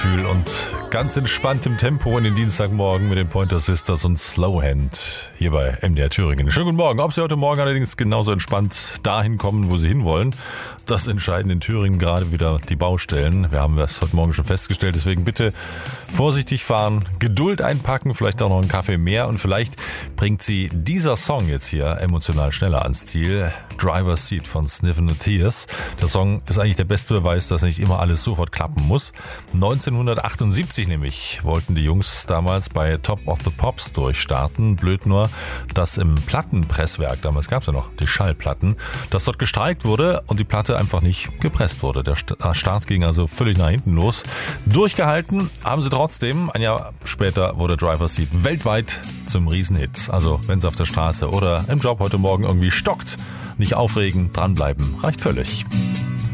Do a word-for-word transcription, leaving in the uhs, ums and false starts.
Gefühl und ganz entspanntem Tempo in den Dienstagmorgen mit den Pointer Sisters und Slowhand hier bei M D R Thüringen. Schönen guten Morgen. Ob Sie heute Morgen allerdings genauso entspannt dahin kommen, wo Sie hinwollen, das entscheiden in Thüringen gerade wieder die Baustellen. Wir haben das heute Morgen schon festgestellt, deswegen bitte vorsichtig fahren, Geduld einpacken, vielleicht auch noch einen Kaffee mehr und vielleicht bringt Sie dieser Song jetzt hier emotional schneller ans Ziel. Driver's Seat von Sniffin' the Tears. Der Song ist eigentlich der beste Beweis, dass nicht immer alles sofort klappen muss. neunzehnhundertachtundsiebzig nämlich wollten die Jungs damals bei Top of the Pops durchstarten. Blöd nur, dass im Plattenpresswerk, damals gab es ja noch die Schallplatten, dass dort gestreikt wurde und die Platte einfach nicht gepresst wurde. Der Start ging also völlig nach hinten los. Durchgehalten haben sie trotzdem. Ein Jahr später wurde Driver's Seat weltweit zum Riesenhit. Also wenn es auf der Straße oder im Job heute Morgen irgendwie stockt, nicht aufregen, dranbleiben, reicht völlig.